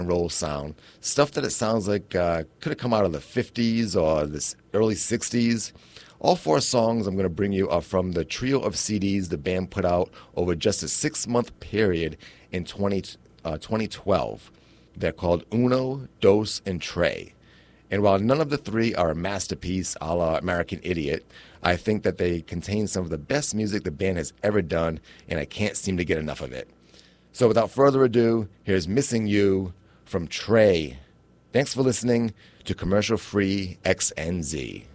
and roll sound, stuff that it sounds like could have come out of the 50s or the early 60s. All four songs I'm going to bring you are from the trio of CDs the band put out over just a 6-month period in 2012. They're called Uno, Dos, and Tre. And while none of the three are a masterpiece a la American Idiot, I think that they contain some of the best music the band has ever done, and I can't seem to get enough of it. So without further ado, here's Missing You from Tre. Thanks for listening to Commercial Free XNZ.